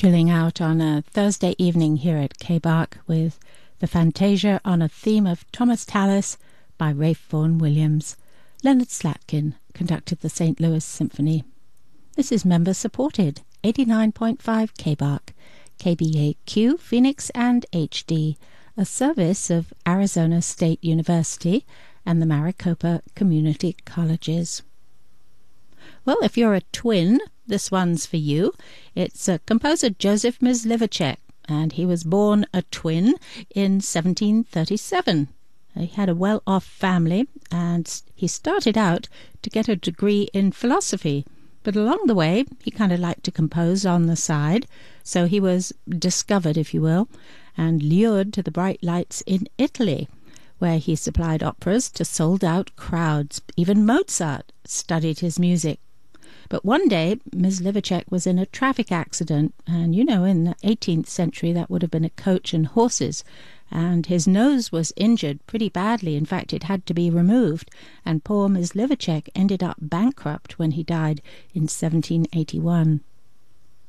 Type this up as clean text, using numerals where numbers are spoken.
chilling out on a Thursday evening here at K-Bach with the Fantasia on a theme of Thomas Tallis by Ralph Vaughan Williams. Leonard Slatkin conducted the St. Louis Symphony. This is member-supported, 89.5 K-Bach, KBAQ, Phoenix and HD, a service of Arizona State University and the Maricopa Community Colleges. Well, if you're a twin, this one's for you. It's composer Joseph Myslivacek, and he was born a twin in 1737. He had a well-off family, and he started out to get a degree in philosophy. But along the way, he kind of liked to compose on the side, so he was discovered, if you will, and lured to the bright lights in Italy, where he supplied operas to sold-out crowds. Even Mozart studied his music. But one day, Myslivacek was in a traffic accident, and in the 18th century that would have been a coach and horses, and his nose was injured pretty badly. In fact, it had to be removed, and poor Myslivacek ended up bankrupt when he died in 1781.